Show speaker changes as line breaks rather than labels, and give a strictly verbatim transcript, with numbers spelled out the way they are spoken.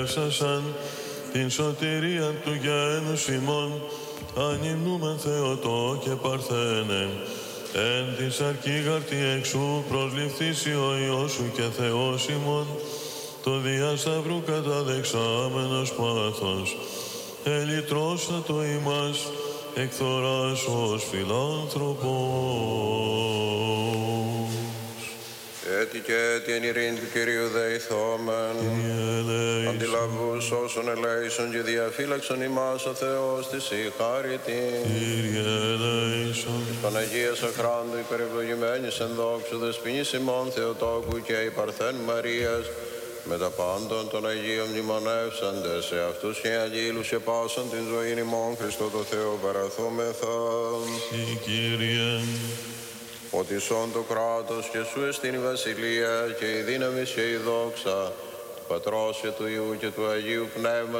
Σαν την σωτηρία του γένους ημών, ανυμνούμεν Θεοτό και Παρθένε, εν της αρκήγαρτη εξού προσληφθήσει ο Υιός σου και Θεός ημών, το δια σταυρού καταδεξάμενος πάθος, ελυτρώσατο ημάς εκθοράς ως φιλάνθρωπος.
Έτι και έτι εν ειρήνη του Κυρίου δεηθόμεν, αντιλαβούς όσων ελέησον και διαφύλαξον ημάς ο Θεός της η χάρητη.
Κύριε ελέησον.
Της Παναγίας αχράντου υπερευλογημένης εν δόξου δεσποινής ημών Θεοτόκου και η Παρθέν Μαρίας, με τα πάντων των Αγίων μνημονεύσαντες σε αυτούς και αγγείλους και πάσαν την ζωή ημών Χριστό το Θεό παραθόμεθα.
Η Κύριε.
Ότι σών το κράτος και σου εστίν η βασιλεία και η δύναμη και η δόξα του Πατρός και του Υιού και του Αγίου Πνεύματος